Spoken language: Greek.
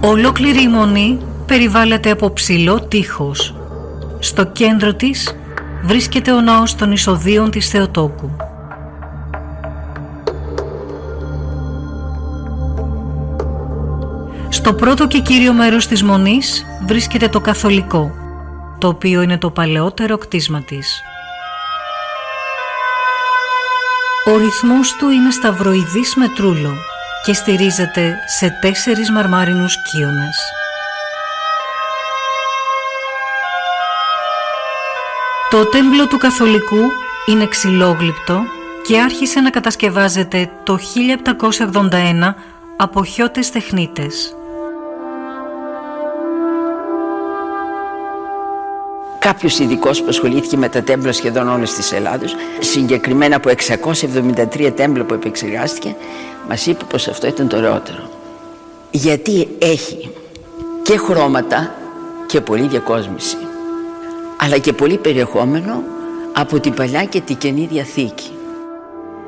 Ολόκληρη η Μονή περιβάλλεται από ψηλό τείχος. Στο κέντρο της βρίσκεται ο ναός των Εισοδείων της Θεοτόκου. Στο πρώτο και κύριο μέρος της Μονής βρίσκεται το Καθολικό, το οποίο είναι το παλαιότερο κτίσμα της. Ο ρυθμός του είναι σταυροειδής με τρούλο και στηρίζεται σε 4 μαρμάρινους κύονες. Το τέμπλο του Καθολικού είναι ξυλόγλυπτο και άρχισε να κατασκευάζεται το 1781 από χιώτες τεχνίτες. Κάποιος ειδικός που ασχολήθηκε με τα τέμπλα σχεδόν όλες της Ελλάδος, συγκεκριμένα από 673 τέμπλα που επεξεργάστηκε, μας είπε πως αυτό ήταν το ωραιότερο. Γιατί έχει και χρώματα και πολλή διακόσμηση, αλλά και πολύ περιεχόμενο από την Παλιά και την Καινή Διαθήκη.